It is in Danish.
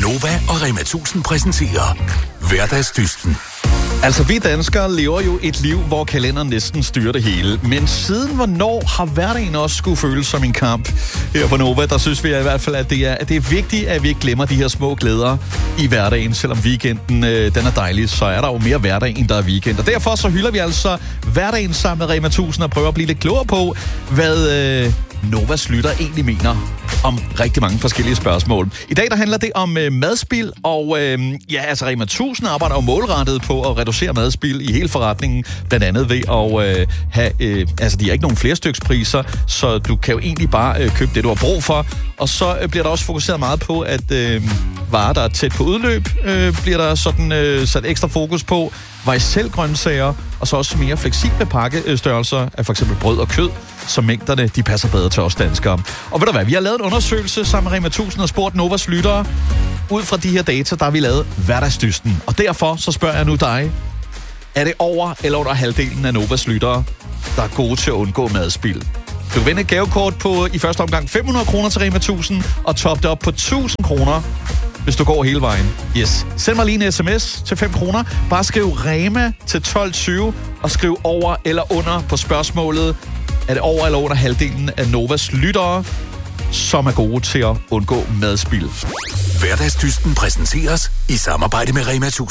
Nova og Rema 1000 præsenterer Hverdagsdysten. Altså, vi danskere lever jo et liv, hvor kalenderen næsten styrer det hele. Men siden hvornår har hverdagen også skulle føles som en kamp? Her på Nova, der synes vi i hvert fald, at det er vigtigt, at vi ikke glemmer de her små glæder i hverdagen. Selvom weekenden den er dejlig, så er der jo mere hverdag, end der er weekend. Og derfor så hylder vi altså hverdagen sammen med Rema 1000 og prøver at blive lidt klogere på, hvad Novas lytter egentlig mener om rigtig mange forskellige spørgsmål. I dag der handler det om madspild, og Rema 1000 arbejder jo målrettet på at reducere madspild i hele forretningen, blandt andet ved at have, de har ikke nogen flerstykspriser, så du kan jo egentlig bare købe det, du har brug for, og så bliver der også fokuseret meget på, at varer, der er tæt på udløb, bliver der sådan sat ekstra fokus på, vej selv grøntsager, og så også mere fleksible pakkestørrelser af for eksempel brød og kød, så mængderne de passer bedre til os danskere. Og ved du hvad, vi har lavet en undersøgelse sammen med Rema 1000 og spurgt Novas lyttere. Ud fra de her data, der har vi lavet hverdagsdysten. Og derfor så spørger jeg nu dig, er det over eller under halvdelen af Novas lyttere, der er gode til at undgå madspild? Du kan vinde et gavekort på i første omgang 500 kroner til Rema 1000 og toppe det op på 1000 kroner, hvis du går hele vejen. Yes. Send mig lige en sms til 5 kroner. Bare skriv Rema til 1220 og skriv over eller under på spørgsmålet. Er det over eller under halvdelen af Novas lyttere, som er gode til at undgå madspild? Hverdagsdysten præsenteres i samarbejde med Rema 1000.